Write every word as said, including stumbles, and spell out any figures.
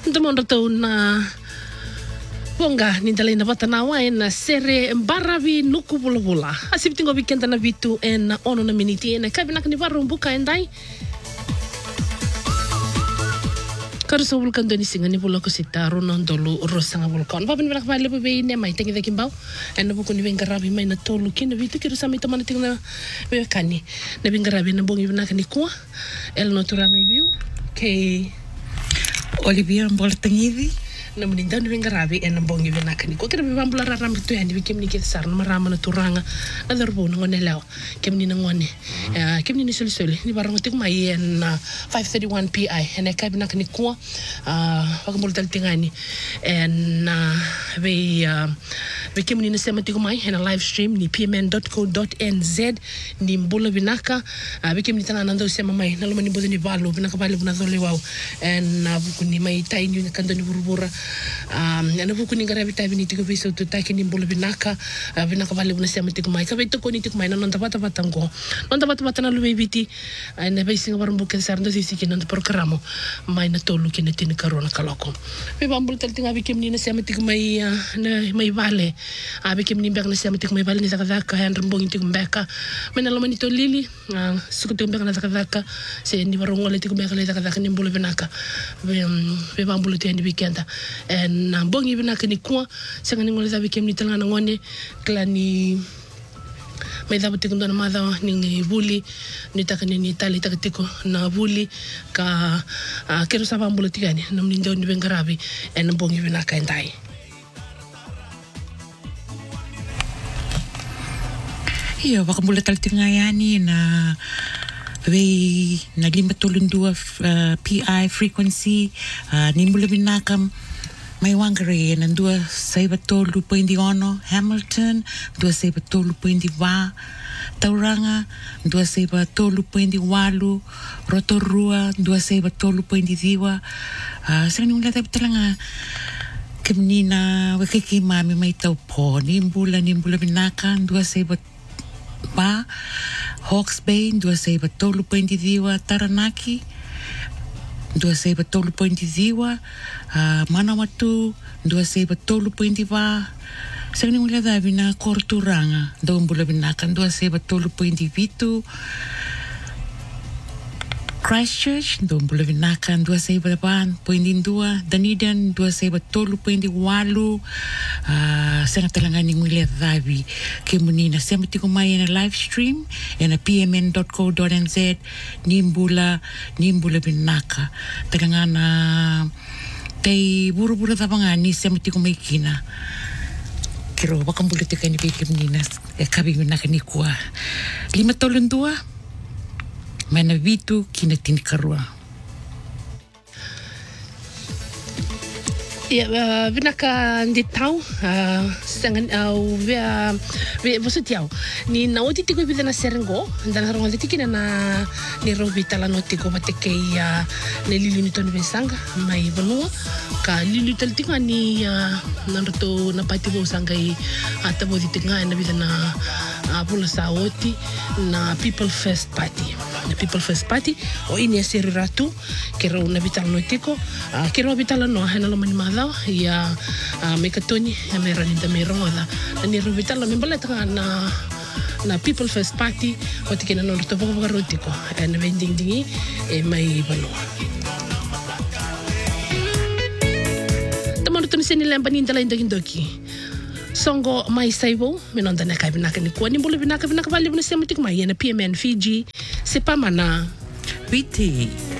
Ntamondo to na Ponga nindalay na batanawa en sere baravi nuku bula bula. Asiptingo weekend na vitu en ono na miniti en kabina kani varu mbuka endai. Karusa vulkan doni singa ni bula ko sita ronon dolu rosanga vulkan. Babin berak vale bebe ne mai tengi deki mbau. En buku ni vengarabi mai na tolu kina vitu kiru sami tamana tingna be kani. Na vengarabi na bongi bina kani kwa. El no turanga viu ke Olivia Mboltangivi na meninda ni vengarabi en bongi bina kani kwa kira bambula raram tu yani bikim ni kitsar na marama na turanga na darbo na ngone lao kemni na ngone kemni ni soli soli ni barang tik mai en five thirty-one P I en ka bina kani kwa pakambul tal tingani en we we kemni na sema tik mai en live stream ni p m n dot co dot n z ni mbula binaka we kemni tana nando sema mai na loma ni bozo ni valo binaka vale buna dole wao en buku ni mai tai ni kando ni burubura um ana buku ni ngarabi tabi ni tiko viso tu taki ni mbula binaka binaka vale buna sema tik mai ka veto ko ni tik mai na nanda pata patango nanda pata pata na lume biti na bai singa barumbu ke sarndo sisi ki nanda programo mai na tolu ki na tini karona kaloko we bambul tal tinga bi kemni na sema tik mai na mai vale a bi kemni mbek na sema tik mai vale ni zakazaka han rumbongi tik mbeka mena loma ni to lili suku tik mbek na zakazaka se ni barongo le tik mbeka le zakazaka ni mbula binaka we we bambul ti ndi weekenda en mbongi binaka ni kwa sanga ni ngole za bi kemni tanga na ngone klani mai dabo tiko ndona madha ni vuli ni taka ni itali taka tiko na vuli ka uh, kero sa bambulo tigani na mnindo ni bengarabi en mbongi binaka endai Iyo wakambulo tal tingayani na we na lima tolundua uh, P I frequency uh, ni mbula binaka mai wangare na dua saiba tolu pointi ono Hamilton dua saiba tolu pointi wa Tauranga dua saiba tolu pointi walu Rotorua dua saiba tolu pointi diwa uh, sanga ni ngula talanga kemnina wakiki mami mai tau po ni mbula ni mbula binaka dua saiba ba Hawke's Bay dua saiba tolu pointi diwa Taranaki dua saiba tolu pointi diwa uh, Manawatu dua saiba tolu pointi wa sanga ni ngula davi na Korturanga dua mbula binaka dua saiba tolu pointi vitu Christchurch dua mbula binaka dua saiba ban pointi dua Dunedin dua saiba tolu pointi walu uh, sanga talanga ni ngula davi ke munina sema tiko mai na live stream na p m n dot co dot n z ni mbula ni mbula binaka talanga na tei buru-buru tabanga ni sema tiko mai kina kiro wakambulu tika ni peke menina e kabi binaka ni kuah lima tolun dua mana vitu kina tini karua. Ya, binaka ndi tau sangan au via vosu tiau ni na oti tiko bida na serengo ndana ronga tikina na ni robita la notiko bateke ya ne lili ni toni besanga mai vanua ka lili tal tinga ni na roto na pati bo sanga i ata bo tinga na bida na pula saoti na People First Party na People First Party o ini seri ratu kero na vital notiko kero vital no hena lo mani madao ya mekatoni ya merani da meronga na ni vital me baleta na na People First Party o tikena no to bogo rotiko na vending dingi e mai banoa tamano toni seni lemba ni ndala indoki songo mai saibo menonda na kai binaka ni kwa ni mbulu binaka binaka vale buna sema tik mai na P M N Fiji sepamana Viti